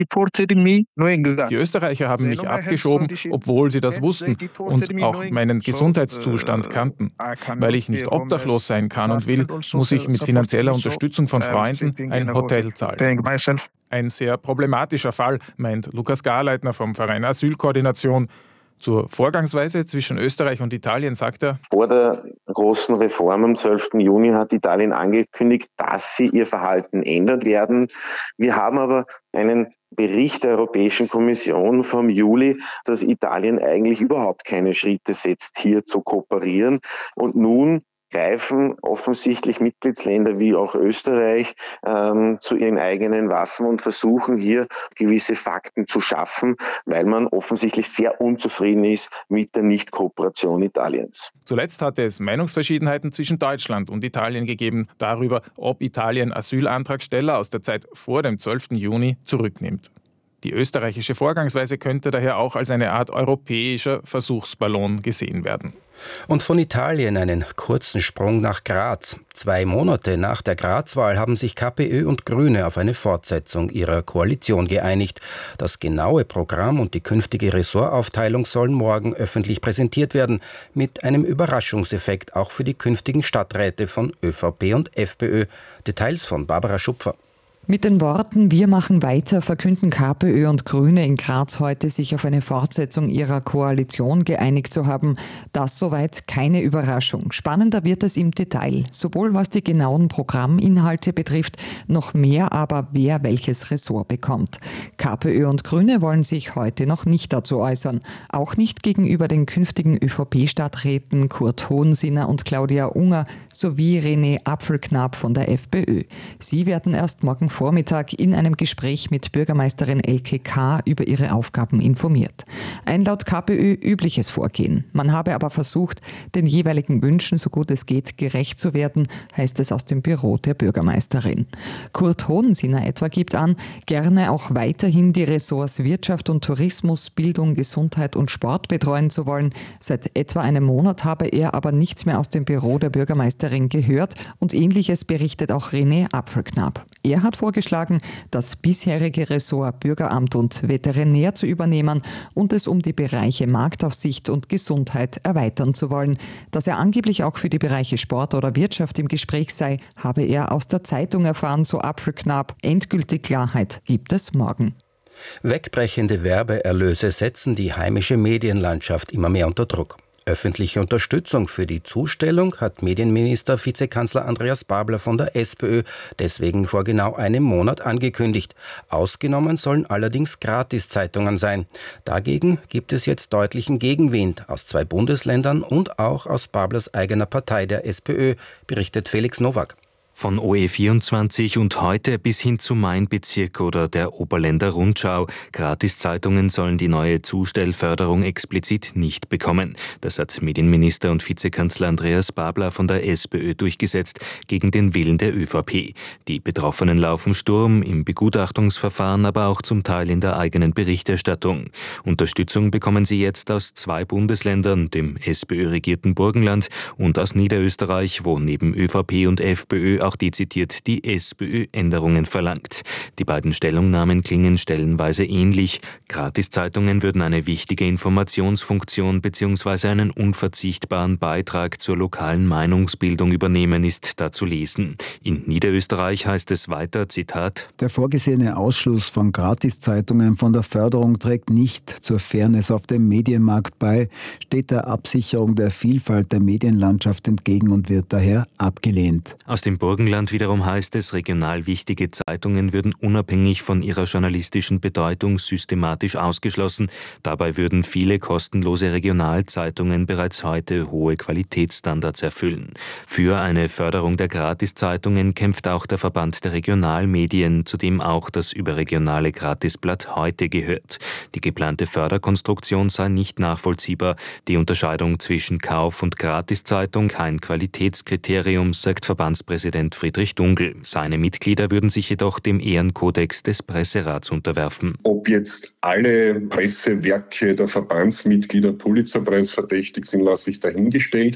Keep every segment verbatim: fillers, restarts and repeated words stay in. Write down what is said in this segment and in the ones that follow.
Die Österreicher haben mich abgeschoben, obwohl sie das wussten und auch meinen Gesundheitszustand kannten. Weil ich nicht obdachlos sein kann und will, muss ich mit finanzieller Unterstützung von Freunden ein Hotel zahlen. Ein sehr problematischer Fall, meint Lukas Garleitner vom Verein Asylkoordination. Zur Vorgangsweise zwischen Österreich und Italien sagt er: Vor der großen Reform am zwölften Juni hat Italien angekündigt, dass sie ihr Verhalten ändern werden. Wir haben aber einen Bericht der Europäischen Kommission vom Juli, dass Italien eigentlich überhaupt keine Schritte setzt, hier zu kooperieren. Und nun greifen offensichtlich Mitgliedsländer wie auch Österreich ähm, zu ihren eigenen Waffen und versuchen hier gewisse Fakten zu schaffen, weil man offensichtlich sehr unzufrieden ist mit der Nicht-Kooperation Italiens. Zuletzt hatte es Meinungsverschiedenheiten zwischen Deutschland und Italien gegeben darüber, ob Italien Asylantragsteller aus der Zeit vor dem zwölften Juni zurücknimmt. Die österreichische Vorgangsweise könnte daher auch als eine Art europäischer Versuchsballon gesehen werden. Und von Italien einen kurzen Sprung nach Graz. Zwei Monate nach der Graz-Wahl haben sich KPÖ und Grüne auf eine Fortsetzung ihrer Koalition geeinigt. Das genaue Programm und die künftige Ressortaufteilung sollen morgen öffentlich präsentiert werden, mit einem Überraschungseffekt auch für die künftigen Stadträte von ÖVP und FPÖ. Details von Barbara Schupfer. Mit den Worten „Wir machen weiter“ verkünden KPÖ und Grüne in Graz heute, sich auf eine Fortsetzung ihrer Koalition geeinigt zu haben. Das soweit keine Überraschung. Spannender wird es im Detail, sowohl was die genauen Programminhalte betrifft, noch mehr aber, wer welches Ressort bekommt. KPÖ und Grüne wollen sich heute noch nicht dazu äußern, auch nicht gegenüber den künftigen ÖVP-Stadträten Kurt Hohensinner und Claudia Unger sowie René Apfelknapp von der FPÖ. Sie werden erst morgen Vormittag in einem Gespräch mit Bürgermeisterin Elke K. über ihre Aufgaben informiert. Ein laut KPÖ übliches Vorgehen. Man habe aber versucht, den jeweiligen Wünschen so gut es geht gerecht zu werden, heißt es aus dem Büro der Bürgermeisterin. Kurt Hohensinner etwa gibt an, gerne auch weiterhin die Ressorts Wirtschaft und Tourismus, Bildung, Gesundheit und Sport betreuen zu wollen. Seit etwa einem Monat habe er aber nichts mehr aus dem Büro der Bürgermeisterin gehört und Ähnliches berichtet auch René Apfelknapp. Er hat vorgeschlagen, das bisherige Ressort Bürgeramt und Veterinär zu übernehmen und es um die Bereiche Marktaufsicht und Gesundheit erweitern zu wollen. Dass er angeblich auch für die Bereiche Sport oder Wirtschaft im Gespräch sei, habe er aus der Zeitung erfahren, so Apfelknapp. Endgültige Klarheit gibt es morgen. Wegbrechende Werbeerlöse setzen die heimische Medienlandschaft immer mehr unter Druck. Öffentliche Unterstützung für die Zustellung hat Medienminister Vizekanzler Andreas Babler von der SPÖ deswegen vor genau einem Monat angekündigt. Ausgenommen sollen allerdings Gratiszeitungen sein. Dagegen gibt es jetzt deutlichen Gegenwind aus zwei Bundesländern und auch aus Bablers eigener Partei, der SPÖ, berichtet Felix Nowak. Von O E vierundzwanzig und heute bis hin zu Mein Bezirk oder der Oberländer Rundschau. Gratiszeitungen sollen die neue Zustellförderung explizit nicht bekommen. Das hat Medienminister und Vizekanzler Andreas Babler von der SPÖ durchgesetzt, gegen den Willen der ÖVP. Die Betroffenen laufen Sturm im Begutachtungsverfahren, aber auch zum Teil in der eigenen Berichterstattung. Unterstützung bekommen sie jetzt aus zwei Bundesländern, dem SPÖ-regierten Burgenland und aus Niederösterreich, wo neben ÖVP und FPÖ auch dezidiert die SPÖ Änderungen verlangt. Die beiden Stellungnahmen klingen stellenweise ähnlich. Gratiszeitungen würden eine wichtige Informationsfunktion bzw. einen unverzichtbaren Beitrag zur lokalen Meinungsbildung übernehmen, ist da zu lesen. In Niederösterreich heißt es weiter, Zitat: Der vorgesehene Ausschluss von Gratiszeitungen von der Förderung trägt nicht zur Fairness auf dem Medienmarkt bei, steht der Absicherung der Vielfalt der Medienlandschaft entgegen und wird daher abgelehnt. Aus dem Burgenland wiederum heißt es, regional wichtige Zeitungen würden unabhängig von ihrer journalistischen Bedeutung systematisch ausgeschlossen. Dabei würden viele kostenlose Regionalzeitungen bereits heute hohe Qualitätsstandards erfüllen. Für eine Förderung der Gratiszeitungen kämpft auch der Verband der Regionalmedien, zu dem auch das überregionale Gratisblatt Heute gehört. Die geplante Förderkonstruktion sei nicht nachvollziehbar. Die Unterscheidung zwischen Kauf- und Gratiszeitung kein Qualitätskriterium, sagt Verbandspräsident Friedrich Dungl. Seine Mitglieder würden sich jedoch dem Ehrenkodex des Presserats unterwerfen. Ob jetzt alle Pressewerke der Verbandsmitglieder Pulitzerpreis verdächtig sind, lasse ich dahingestellt.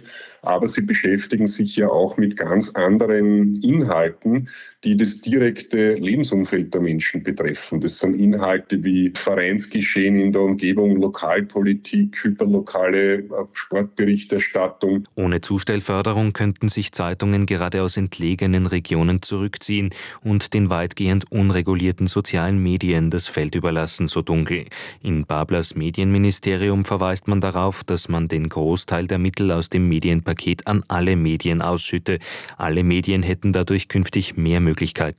aber sie beschäftigen sich ja auch mit ganz anderen Inhalten, die das direkte Lebensumfeld der Menschen betreffen. Das sind Inhalte wie Vereinsgeschehen in der Umgebung, Lokalpolitik, hyperlokale Sportberichterstattung. Ohne Zustellförderung könnten sich Zeitungen gerade aus entlegenen Regionen zurückziehen und den weitgehend unregulierten sozialen Medien das Feld überlassen, so Dunkel. In Bablers Medienministerium verweist man darauf, dass man den Großteil der Mittel aus dem Medienpaket an alle Medien ausschütte. Alle Medien hätten dadurch künftig mehr Möglichkeiten.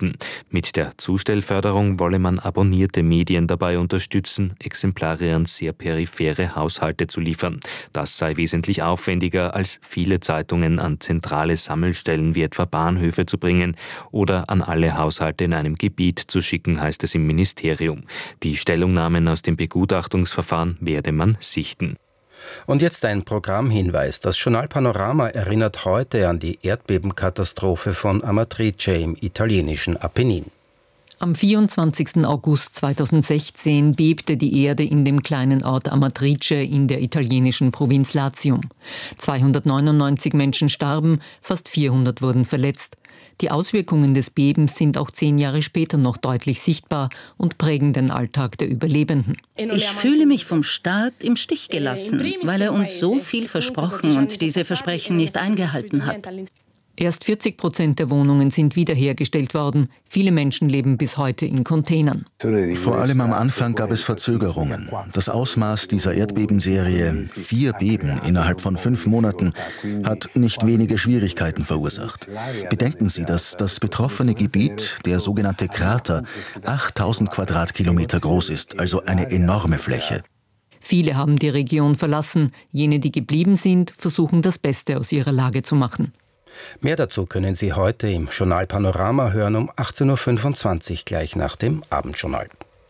Mit der Zustellförderung wolle man abonnierte Medien dabei unterstützen, Exemplare an sehr periphere Haushalte zu liefern. Das sei wesentlich aufwendiger, als viele Zeitungen an zentrale Sammelstellen wie etwa Bahnhöfe zu bringen oder an alle Haushalte in einem Gebiet zu schicken, heißt es im Ministerium. Die Stellungnahmen aus dem Begutachtungsverfahren werde man sichten. Und jetzt ein Programmhinweis. Das Journal Panorama erinnert heute an die Erdbebenkatastrophe von Amatrice im italienischen Apennin. Am vierundzwanzigsten August zweitausendsechzehn bebte die Erde in dem kleinen Ort Amatrice in der italienischen Provinz Latium. zweihundertneunundneunzig Menschen starben, fast vierhundert wurden verletzt. Die Auswirkungen des Bebens sind auch zehn Jahre später noch deutlich sichtbar und prägen den Alltag der Überlebenden. Ich fühle mich vom Staat im Stich gelassen, weil er uns so viel versprochen und diese Versprechen nicht eingehalten hat. Erst vierzig Prozent der Wohnungen sind wiederhergestellt worden. Viele Menschen leben bis heute in Containern. Vor allem am Anfang gab es Verzögerungen. Das Ausmaß dieser Erdbebenserie, vier Beben innerhalb von fünf Monaten, hat nicht wenige Schwierigkeiten verursacht. Bedenken Sie, dass das betroffene Gebiet, der sogenannte Krater, achttausend Quadratkilometer groß ist, also eine enorme Fläche. Viele haben die Region verlassen. Jene, die geblieben sind, versuchen das Beste aus ihrer Lage zu machen. Mehr dazu können Sie heute im Journal Panorama hören um achtzehn Uhr fünfundzwanzig, gleich nach dem Abendjournal.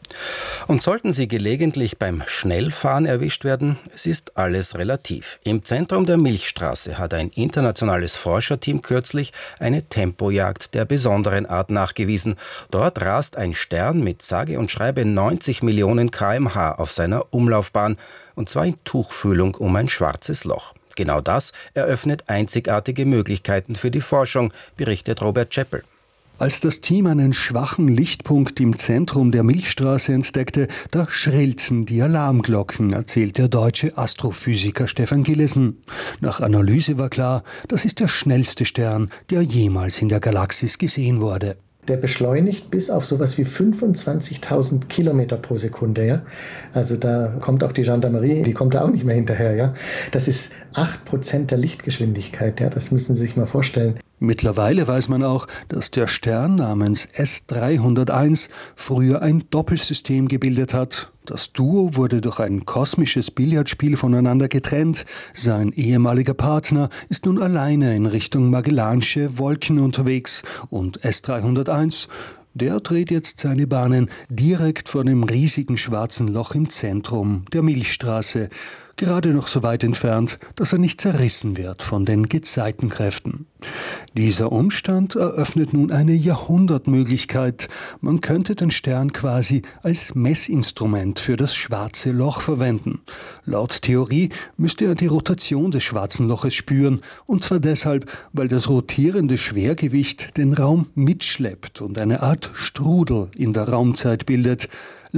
Und sollten Sie gelegentlich beim Schnellfahren erwischt werden, es ist alles relativ. Im Zentrum der Milchstraße hat ein internationales Forscherteam kürzlich eine Tempojagd der besonderen Art nachgewiesen. Dort rast ein Stern mit sage und schreibe neunzig Millionen Kilometer pro Stunde auf seiner Umlaufbahn, und zwar in Tuchfühlung um ein schwarzes Loch. Genau das eröffnet einzigartige Möglichkeiten für die Forschung, berichtet Robert Chappell. Als das Team einen schwachen Lichtpunkt im Zentrum der Milchstraße entdeckte, da schrillten die Alarmglocken, erzählt der deutsche Astrophysiker Stefan Gillesen. Nach Analyse war klar, das ist der schnellste Stern, der jemals in der Galaxis gesehen wurde. Der beschleunigt bis auf sowas wie fünfundzwanzigtausend Kilometer pro Sekunde. Ja? Also da kommt auch die Gendarmerie, die kommt da auch nicht mehr hinterher. Ja? Das ist acht Prozent der Lichtgeschwindigkeit. Ja? Das müssen Sie sich mal vorstellen. Mittlerweile weiß man auch, dass der Stern namens S dreihunderteins früher ein Doppelsystem gebildet hat. Das Duo wurde durch ein kosmisches Billardspiel voneinander getrennt. Sein ehemaliger Partner ist nun alleine in Richtung Magellansche Wolken unterwegs. Und S dreihunderteins, der dreht jetzt seine Bahnen direkt vor dem riesigen schwarzen Loch im Zentrum der Milchstraße. Gerade noch so weit entfernt, dass er nicht zerrissen wird von den Gezeitenkräften. Dieser Umstand eröffnet nun eine Jahrhundertmöglichkeit. Man könnte den Stern quasi als Messinstrument für das schwarze Loch verwenden. Laut Theorie müsste er die Rotation des schwarzen Loches spüren, und zwar deshalb, weil das rotierende Schwergewicht den Raum mitschleppt und eine Art Strudel in der Raumzeit bildet.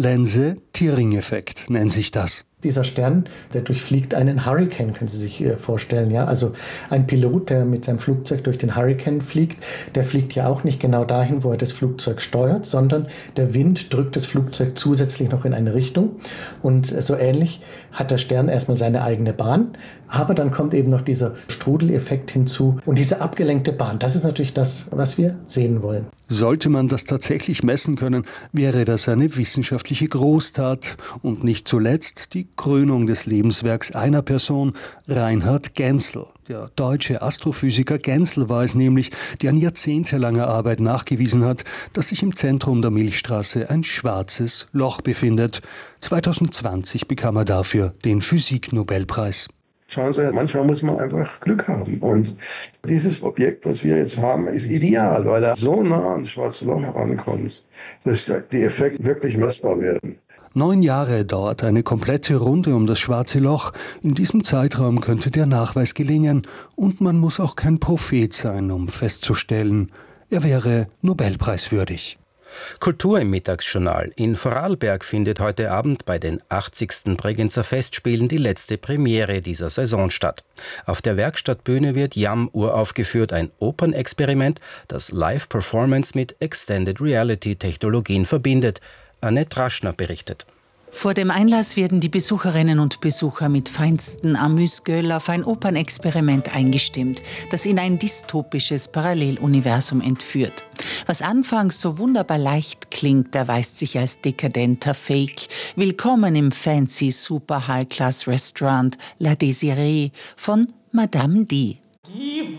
Lense-Thirring-Effekt nennt sich das. Dieser Stern, der durchfliegt einen Hurrikan, können Sie sich vorstellen. Ja? Also ein Pilot, der mit seinem Flugzeug durch den Hurrikan fliegt, der fliegt ja auch nicht genau dahin, wo er das Flugzeug steuert, sondern der Wind drückt das Flugzeug zusätzlich noch in eine Richtung. Und so ähnlich hat der Stern erstmal seine eigene Bahn, aber dann kommt eben noch dieser Strudeleffekt hinzu. Und diese abgelenkte Bahn, das ist natürlich das, was wir sehen wollen. Sollte man das tatsächlich messen können, wäre das eine wissenschaftliche Großtat und nicht zuletzt die Krönung des Lebenswerks einer Person, Reinhard Genzel. Der deutsche Astrophysiker Genzel war es nämlich, der an jahrzehntelanger Arbeit nachgewiesen hat, dass sich im Zentrum der Milchstraße ein schwarzes Loch befindet. zweitausendzwanzig bekam er dafür den Physiknobelpreis. Schauen Sie, manchmal muss man einfach Glück haben. Und dieses Objekt, was wir jetzt haben, ist ideal, weil er so nah an das schwarze Loch herankommt, dass die Effekte wirklich messbar werden. Neun Jahre dauert eine komplette Runde um das Schwarze Loch. In diesem Zeitraum könnte der Nachweis gelingen. Und man muss auch kein Prophet sein, um festzustellen, er wäre nobelpreiswürdig. Kultur im Mittagsjournal. In Vorarlberg findet heute Abend bei den achtzigsten Bregenzer Festspielen die letzte Premiere dieser Saison statt. Auf der Werkstattbühne wird Jam uraufgeführt, ein Opernexperiment, das Live-Performance mit Extended Reality-Technologien verbindet. Annette Raschner berichtet. Vor dem Einlass werden die Besucherinnen und Besucher mit feinsten Amüsgöl auf ein Opernexperiment eingestimmt, das in ein dystopisches Paralleluniversum entführt. Was anfangs so wunderbar leicht klingt, erweist sich als dekadenter Fake. Willkommen im fancy Super High Class Restaurant La Désirée von Madame D.